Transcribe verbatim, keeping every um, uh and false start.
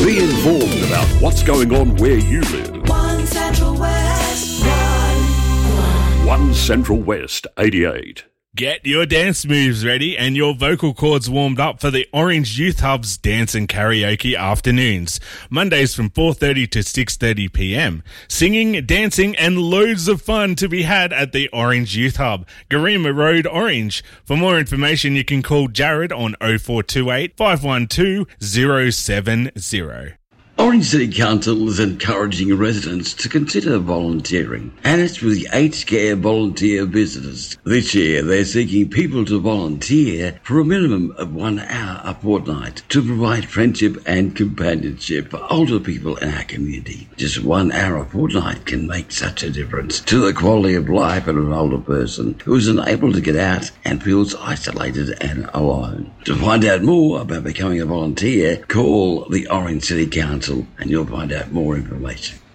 Be informed about what's going on where you live. One Central West, one, One Central West eighty-eight. Get your dance moves ready and your vocal cords warmed up for the Orange Youth Hub's Dance and Karaoke Afternoons. Mondays from four thirty to six thirty p m. Singing, dancing and loads of fun to be had at the Orange Youth Hub, Garema Road, Orange. For more information, you can call Jared on oh four two eight, five one two, oh seven oh. Orange City Council is encouraging residents to consider volunteering, and it's with the Aged Care Volunteer Visitors. This year, they're seeking people to volunteer for a minimum of one hour a fortnight to provide friendship and companionship for older people in our community. Just one hour a fortnight can make such a difference to the quality of life of an older person who is unable to get out and feels isolated and alone. To find out more about becoming a volunteer, call the Orange City Council and you'll find out more information.